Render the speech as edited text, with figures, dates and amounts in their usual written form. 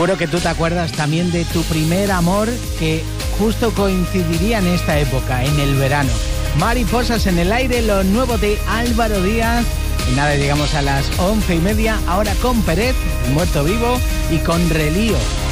Seguro que tú te acuerdas también de tu primer amor, que justo coincidiría en esta época, en el verano. Mariposas en el aire, lo nuevo de Álvaro Díaz. Y nada, llegamos a las 11:30, ahora con Pérez, Muerto Vivo, y con Relío.